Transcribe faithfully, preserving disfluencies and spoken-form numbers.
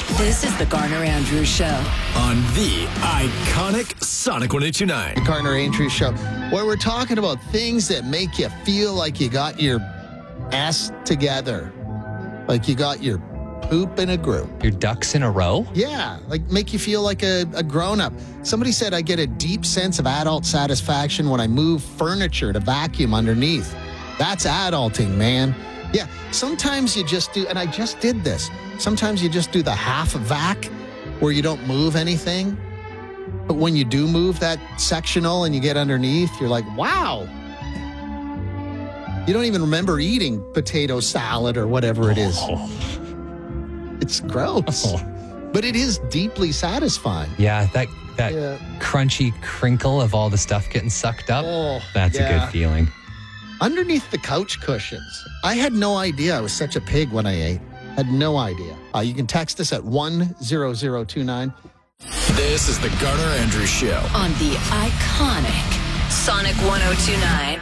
This is the Garner Andrews Show on the iconic Sonic one oh two nine. The Garner Andrews Show, where we're talking about things that make you feel like you got your ass together, like you got your poop in a group. Your ducks in a row? Yeah, like make you feel like a, a grown-up. Somebody said I get a deep sense of adult satisfaction when I move furniture to vacuum underneath. That's adulting, man. Yeah, sometimes you just do, and I just did this. Sometimes you just do the half vac where you don't move anything. But when you do move that sectional and you get underneath, you're like, wow. You don't even remember eating potato salad or whatever it is. Oh. It's gross. Oh. But it is deeply satisfying. Yeah, that that Yeah. crunchy crinkle of all the stuff getting sucked up. Oh, That's yeah. a good feeling. Underneath the couch cushions. I had no idea I was such a pig when I ate. Had no idea. Uh, you can text us at one zero zero two nine. This is the Garner Andrews Show on the iconic Sonic one oh two nine.